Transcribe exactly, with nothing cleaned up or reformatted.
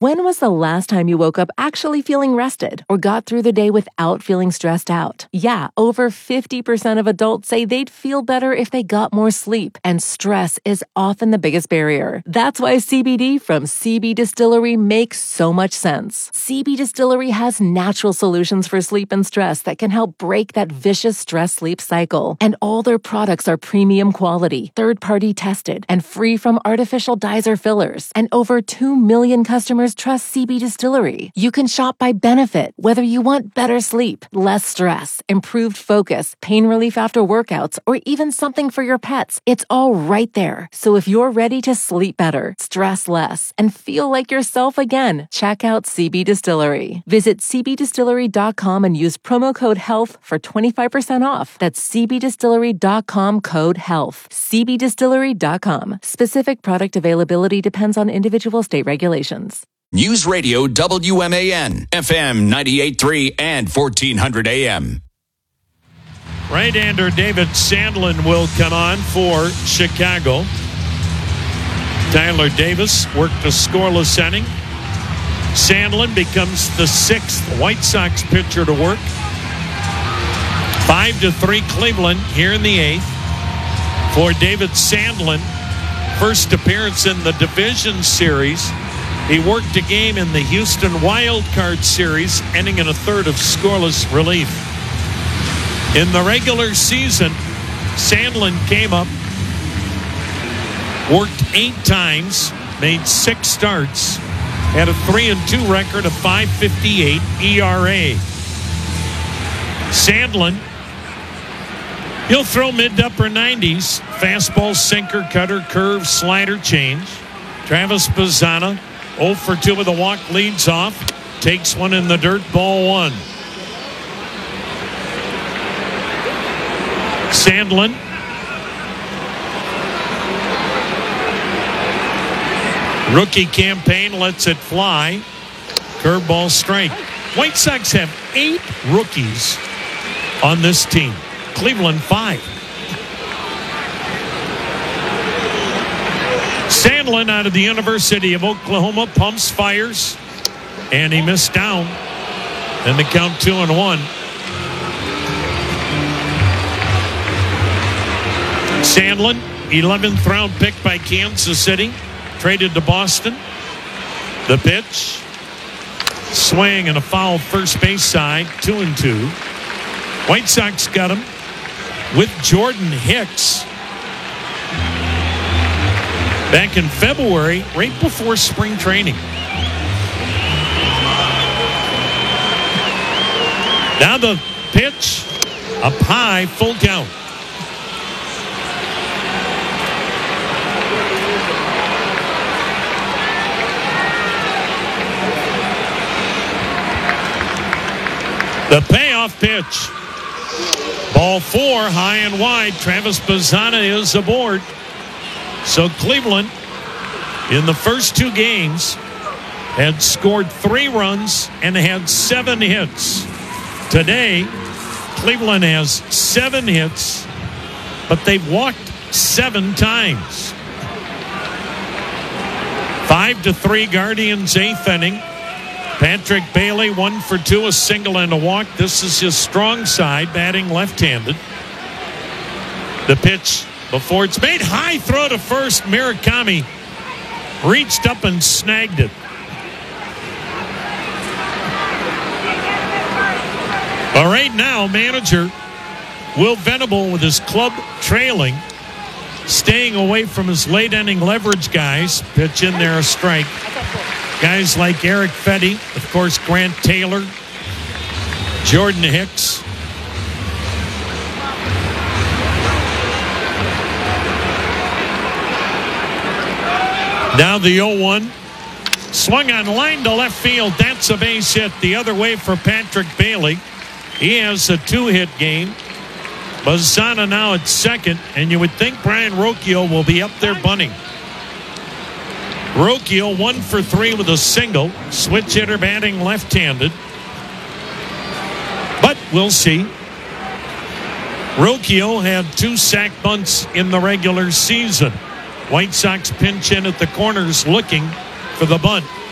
When was the last time you woke up actually feeling rested or got through the day without feeling stressed out? Yeah, over fifty percent of adults say they'd feel better if they got more sleep, and stress is often the biggest barrier. That's why C B D from C B Distillery makes so much sense. C B Distillery has natural solutions for sleep and stress that can help break that vicious stress-sleep cycle. And all their products are premium quality, third-party tested, and free from artificial dyes or fillers. And over two million customers trust C B Distillery. You can shop by benefit, whether you want better sleep, less stress, improved focus, pain relief after workouts, or even something for your pets. It's all right there. So if you're ready to sleep better, stress less, and feel like yourself again, check out C B Distillery. Visit c b distillery dot com and use promo code HEALTH for twenty-five percent off. That's c b distillery dot com code HEALTH. c b distillery dot com. Specific product availability depends on individual state regulations. News Radio W M A N, F M ninety-eight point three and fourteen hundred A M. Right-hander David Sandlin will come on for Chicago. Tyler Davis worked a scoreless inning. Sandlin becomes the sixth White Sox pitcher to work. Five to three Cleveland here in the eighth. For David Sandlin, first appearance in the division series. He worked a game in the Houston Wild Card Series, ending in a third of scoreless relief. In the regular season, Sandlin came up, worked eight times, made six starts, had a three and two record, of five fifty-eight E R A. Sandlin, he'll throw mid to upper nineties, fastball, sinker, cutter, curve, slider, change. Travis Bazzana, oh for two with a walk, leads off, takes one in the dirt, ball one. Sandlin rookie campaign lets it fly. Curveball strike. White Sox have eight rookies on this team. Cleveland five. Sandlin out of the University of Oklahoma pumps, fires, and he missed down. And the count two and one. Sandlin, eleventh round pick by Kansas City, traded to Boston. The pitch, swing and a foul first base side, two and two. White Sox got him with Jordan Hicks back in February, right before spring training. Now the pitch, up high, full count. The payoff pitch. Ball four, high and wide. Travis Bazzana is aboard. So Cleveland, in the first two games, had scored three runs and had seven hits. Today, Cleveland has seven hits, but they've walked seven times. Five to three Guardians, eighth inning. Patrick Bailey, one for two, a single and a walk. This is his strong side, batting left-handed. The pitch before it's made, high throw to first. Murakami reached up and snagged it. All right, now manager Will Venable with his club trailing, staying away from his late inning leverage guys. Pitch in there, a strike. Guys like Eric Fetty, of course, Grant Taylor, Jordan Hicks. Now the oh one. Swung on line to left field. That's a base hit the other way for Patrick Bailey. He has a two-hit game. Bazzana now at second, and you would think Brian Rocchio will be up there bunting. Rocchio one for three with a single. Switch hitter batting left-handed. But we'll see. Rocchio had two sack bunts in the regular season. White Sox pinch in at the corners looking for the bunt.